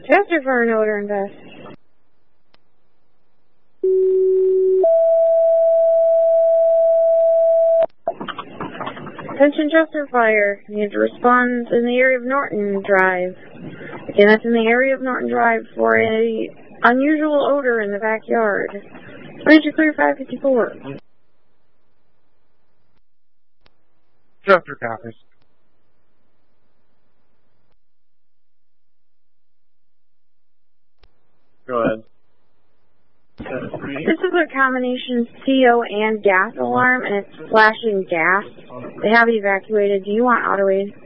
Chester for an odor invest. Attention Chester Fire. You need to respond in the area of Norton Drive. Again, that's in the area of Norton Drive for a unusual odor in the backyard. Range clear 554. Chester copies. Go ahead. This is a combination CO and gas alarm, and it's flashing gas. They have evacuated. Do you want auto aid?